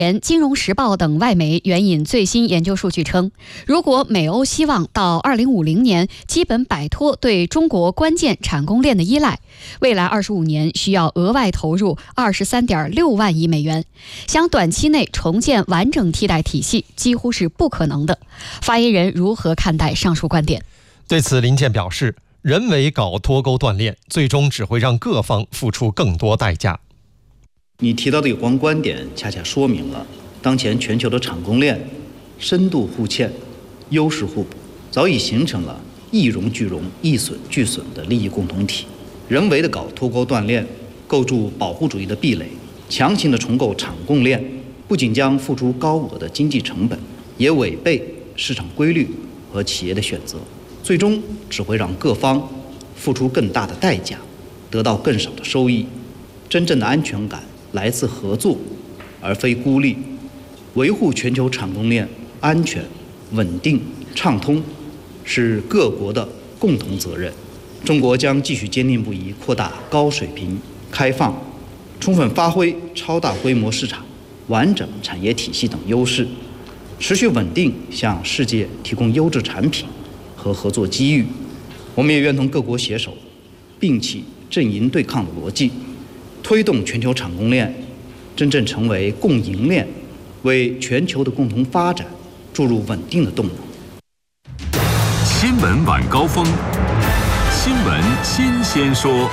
金融时报等外媒援引最新研究数据称，如果美欧希望到2050年基本摆脱对中国关键产供链的依赖，未来25年需要额外投入23.6万亿美元，想短期内重建完整替代体系几乎是不可能的。发言人如何看待上述观点？ 对此，林健表示，人为搞脱钩断链，最终只会让各方付出更多代价。 你提到的有关观点恰恰说明了当前全球的产供链深度互嵌、优势互补，早已形成了一荣俱荣、一损俱损的利益共同体。人为的搞脱钩断链，构筑保护主义的壁垒，强行的重构产供链，不仅将付出高额的经济成本，也违背市场规律和企业的选择，最终只会让各方付出更大的代价，得到更少的收益。真正的安全感来自合作，而非孤立。维护全球产供链安全、稳定、畅通，是各国的共同责任。中国将继续坚定不移扩大高水平开放，充分发挥超大规模市场、完整产业体系等优势，持续稳定向世界提供优质产品和合作机遇。我们也愿同各国携手，摒弃阵营对抗的逻辑，推动全球产供链真正成为供应链，为全球的共同发展注入稳定的动能。 新闻晚高峰，新闻新鲜说。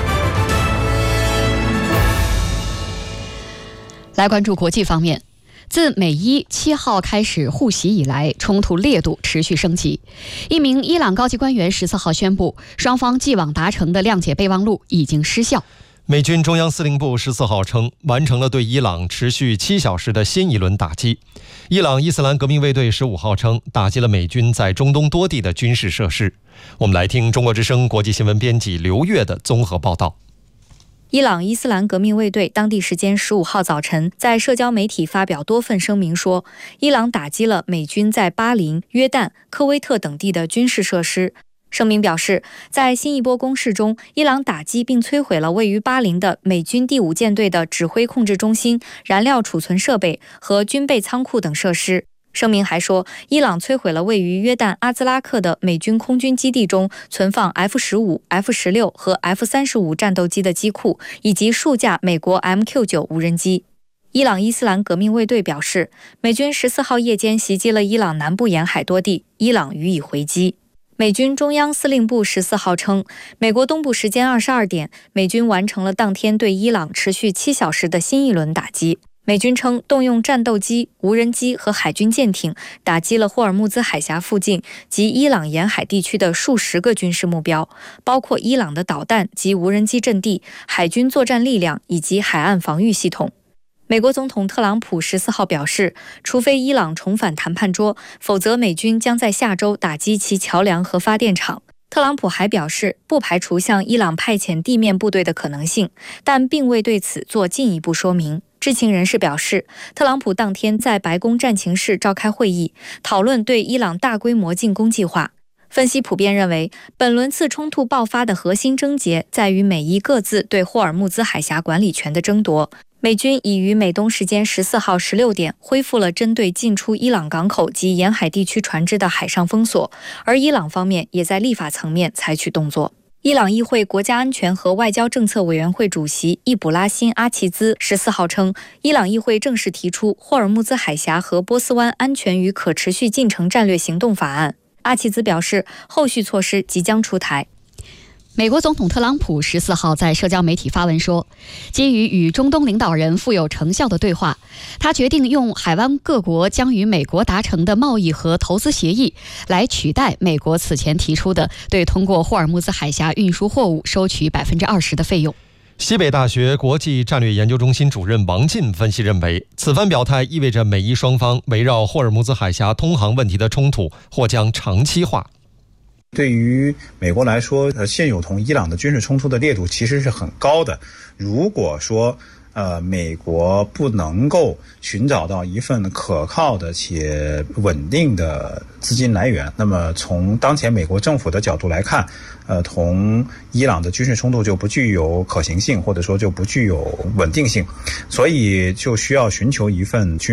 来关注国际方面。自美伊7号开始互袭以来，冲突烈度持续升级。一名伊朗高级官员14号宣布，双方既往达成的谅解备忘录已经失效。 美军中央司令部14号称，完成了对伊朗持续7小时的新一轮打击。伊朗伊斯兰革命卫队15号称，打击了美军在中东多地的军事设施。我们来听中国之声国际新闻编辑刘越的综合报道。 伊朗伊斯兰革命卫队当地时间15号早晨在社交媒体发表多份声明说，伊朗打击了美军在巴林、约旦、科威特等地的军事设施。声明表示，在新一波攻势中，伊朗打击并摧毁了位于巴林的美军第5舰队的指挥控制中心、燃料储存设备和军备仓库等设施。声明还说，伊朗摧毁了位于约旦阿兹拉克的美军空军基地中存放 F-15、F-16 和 F-35 战斗机的机库，以及数架美国 MQ-9 无人机。伊朗伊斯兰革命卫队表示，美军14号夜间袭击了伊朗南部沿海多地，伊朗予以回击。美军中央司令部14号称，美国东部时间22点，美军完成了当天对伊朗持续7小时的新一轮打击。美军称，动用战斗机、无人机和海军舰艇打击了霍尔木兹海峡附近及伊朗沿海地区的数十个军事目标，包括伊朗的导弹及无人机阵地、海军作战力量以及海岸防御系统。美国总统特朗普14号表示，除非伊朗重返谈判桌，否则美军将在下周打击其桥梁和发电厂。特朗普还表示，不排除向伊朗派遣地面部队的可能性，但并未对此做进一步说明。知情人士表示，特朗普当天在白宫战情室召开会议，讨论对伊朗大规模进攻计划。分析普遍认为，本轮次冲突爆发的核心症结在于美伊各自对霍尔木兹海峡管理权的争夺。美军已于美东时间14号16点恢复了针对进出伊朗港口及沿海地区船只的海上封锁，而伊朗方面也在立法层面采取动作。伊朗议会国家安全和外交政策委员会主席易卜拉欣·阿齐兹14号称，伊朗议会正式提出霍尔木兹海峡和波斯湾安全与可持续进程战略行动法案。阿齐兹表示，后续措施即将出台。 美国总统特朗普14号在社交媒体发文说，基于与中东领导人富有成效的对话，他决定用海湾各国将与美国达成的贸易和投资协议来取代美国此前提出的对通过霍尔木兹海峡运输货物收取 20% 的费用。 西北大学国际战略研究中心主任王进分析认为，此番表态意味着美伊双方围绕霍尔木兹海峡通航问题的冲突或将长期化。 对于美国来说，现有同伊朗的军事冲突的烈度其实是很高的。如果说美国不能够寻找到一份可靠的且稳定的资金来源，那么从当前美国政府的角度来看，同伊朗的军事冲突就不具有可行性，或者说就不具有稳定性，所以就需要寻求一份